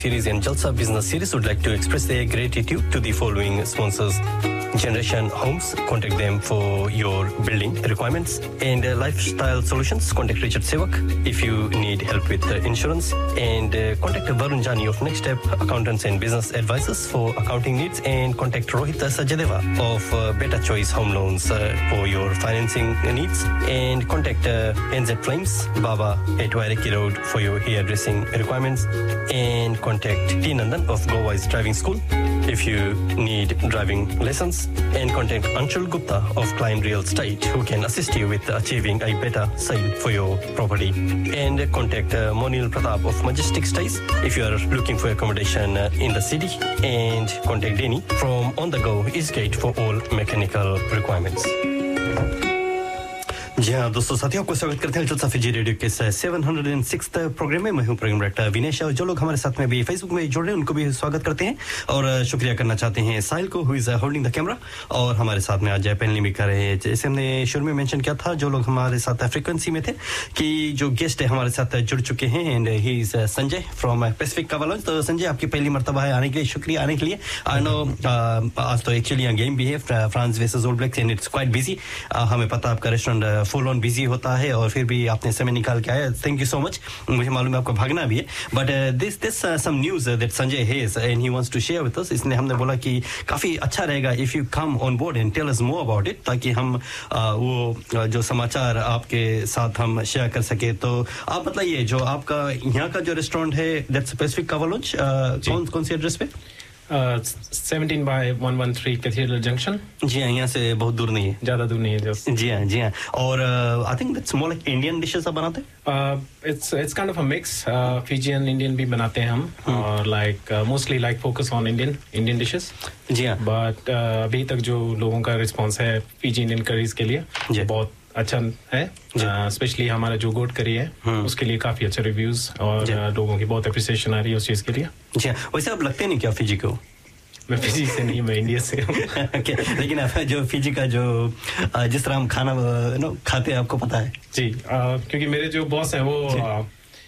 Series and Jalsa Business Series would like to express their gratitude to the following sponsors. Generation Homes, contact them for your building requirements, and Lifestyle Solutions, contact Richard Sevak if you need help with insurance, and contact Varun Jani of Next Step Accountants and Business Advisors for accounting needs, and contact Rohit Sajadeva of Better Choice Home Loans for your financing needs, and contact NZ Flames Baba at Wairiki Road for your hairdressing requirements, and contact T Nandan of Gowa's Driving School if you need driving lessons, and contact Anshul Gupta of Klein Real Estate who can assist you with achieving a better sale for your property, and contact Monil Pratap of Majestic Stays if you are looking for accommodation in the city, and contact Denny from On The Go Eastgate for all mechanical requirements. जी हाँ दोस्तों, साथियों आपको स्वागत करते हैं जलसा Fiji radio के 706th programme में। मैं हूं प्रोग्राम डायरेक्टर विनेश, और जो लोग हमारे साथ में भी फेसबुक में जुड़ रहे हैं उनको भी स्वागत करते हैं, और शुक्रिया करना चाहते हैं साहिल को who is holding the camera, और हमारे साथ में आज जय पैनलिंग भी कर रहे हैं। जैसे हमने शुरू में मेंशन किया था, जो लोग हमारे साथ फ्रीक्वेंसी में थे कि जो गेस्ट है हमारे साथ जुड़ चुके हैं, and he is Sanjay from Pacific कावालॉन्ज। तो संजय, आपकी पहली मर्तबा है आने के लिए, शुक्रिया आने के लिए। आई नो आज तो एक्चुअली यहाँ गेम भी है, France versus all blacks, and it's quite busy. हमें पता आपका रेस्टोरेंट फुल ऑन बिजी होता है, और फिर भी आपने समय निकाल के आया, थैंक यू सो मच। मुझे मालूम है आपको भागना भी है, but this some news that Sanjay has and he wants to share with us. इसने हमने बोला कि काफी अच्छा रहेगा if you come on board and tell us more about it, ताकि हम वो जो समाचार आपके साथ हम शेयर कर सके। तो आप बताइए, जो आपका यहाँ का जो रेस्टोरेंट है दैट्स पैसिफिक कावालॉन्ज, कौन सी एड्रेस पे? 17 by 113 कैथेड्रल जंक्शन। जी हाँ, यहाँ से बहुत दूर नहीं है, ज्यादा दूर नहीं है जस्ट। जी हाँ। और I think that's more like Indian dishes आप बनाते हैं? It's kind of a mix, Fijian Indian भी बनाते हैं हम, और like mostly like focus on Indian dishes. जी हाँ, बट अभी तक जो लोगों का रिस्पॉन्स है फिजी इंडियन करीज के लिए बहुत अच्छा है, स्पेशली हमारा जो गोट करी है उसके लिए काफी अच्छे रिव्यूज, और लोगों की बहुत अप्रिसिएशन आ रही है उस चीज के लिए। जी वैसे आप लगते नहीं क्या फिजी को? मैं फिजी से नहीं, मैं इंडिया से हूँ। लेकिन आप जो फिजी का जो जिस तरह हम खाना खाते हैं आपको पता है? जी, क्योंकि मेरे जो बॉस हैं वो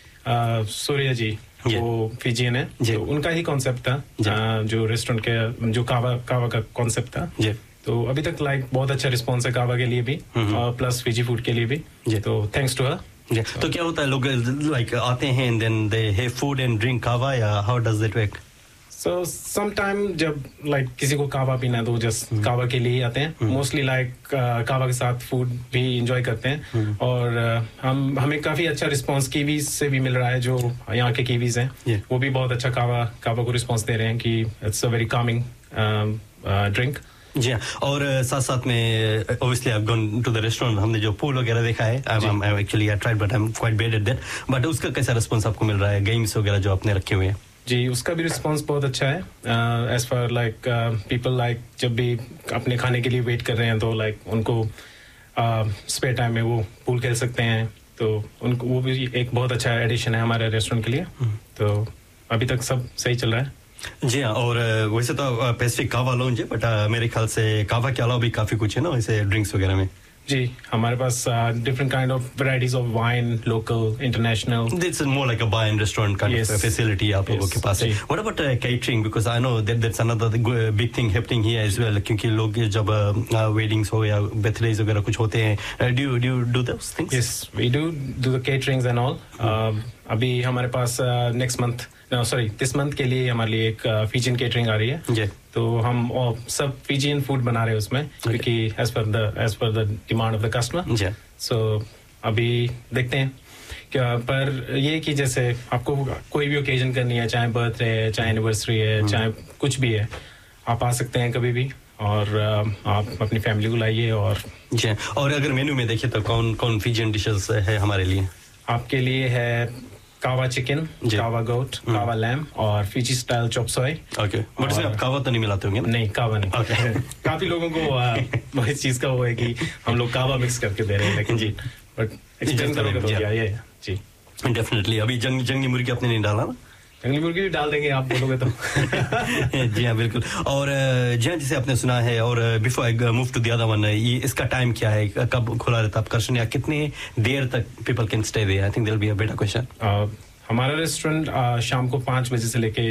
सूर्य जी, वो फिजियन है, तो उनका ही कॉन्सेप्ट था, जो रेस्टोरेंट के जो कावा का कॉन्सेप्ट था। तो अभी तक लाइक बहुत अच्छा रिस्पॉन्स है कावा के लिए भी, और प्लस फिजी फूड के लिए भी, तो थैंक्स टू हर। तो क्या होता है, लोग लाइक आते हैं and then they have food and drink कावा, या how does that work? So sometime जब लाइक किसी को कावा पीना है तो जस्ट कावा के लिए ही आते हैं। मोस्टली लाइक कावा के साथ फूड भी एंजॉय करते हैं, और हमें काफी अच्छा रिस्पांस कीवीज से भी मिल रहा है, जो यहाँ के कीवीज हैं वो भी बहुत अच्छा कावा को रिस्पांस दे रहे हैं कि it's a very Kameng drink. जी हाँ, और साथ साथ में obviously I've gone to the restaurant, हमने जो पूल वगैरह देखा है, I'm actually I tried but I'm quite bad at that, but उसका कैसा रिस्पांस आपको मिल रहा है, गेम्स वगैरह जो आपने रखे हुए हैं? जी, उसका भी रिस्पांस बहुत अच्छा है। As far like people like जब भी अपने खाने के लिए वेट कर रहे हैं तो लाइक उनको स्पेयर टाइम में वो पूल खेल सकते हैं, तो उनको वो भी एक बहुत अच्छा एडिशन है हमारे रेस्टोरेंट के लिए। तो अभी तक सब सही चल रहा है। जी हाँ, और वैसे तो पैसिफिक कावा लॉन्ज है, बट मेरे ख्याल से कावा के अलावा भी काफी कुछ है ना वैसे ड्रिंक्स वगैरह में? जी, हमारे पास different kind of varieties of wine, local, international. This is more like a bar and restaurant kind of facility आप लोगों के पास है। What about catering, because I know that's another big thing happening here as well, क्योंकि लोग जब weddings हो या birthdays वगैरह कुछ होते हैं, do those things? Yes, we do the caterings and all. अभी हमारे पास दिस मंथ के लिए हमारे लिए एक फिजियन केटरिंग आ रही है, तो हम सब फिजियन फूड बना रहे हैं उसमें, क्योंकि as per the demand of the customer. सो अभी देखते हैं क्या, पर ये कि जैसे आपको कोई भी ओकेजन करनी है, चाहे बर्थडे है, चाहे एनिवर्सरी है, चाहे कुछ भी है, आप आ सकते हैं कभी भी, और आप अपनी फैमिली को लाइए। और अगर मेन्यू में देखें तो कौन फिजियन डिशेस है हमारे लिए? आपके लिए है कावा चिकन, कावा गोट, कावा लैम, और Fiji style chop soy. Okay, but इसमें आप कावा तो नहीं मिलाते होंगे ना? नहीं, कावा नहीं। okay. काफी लोगों को इस चीज का वो है कि हम लोग कावा मिक्स करके दे रहे हैं, लेकिन जी बट एक्सप्लेन करोगे तो क्या ये जी डेफिनेटली। अभी जंगली मुर्गी आपने नहीं डाला ना? जंगली मुर्गी भी डाल देंगे आप बोलोगे तो। जी हाँ, बिल्कुल। और जी हाँ, जिसे आपने सुना है, और before I move to the other one, ये इसका टाइम क्या है, कब खुला रहता है आपका रेस्टोरेंट, या कितने देर तक people can stay there? I think there will be a better question. हमारा रेस्टोरेंट शाम को 5 बजे से लेके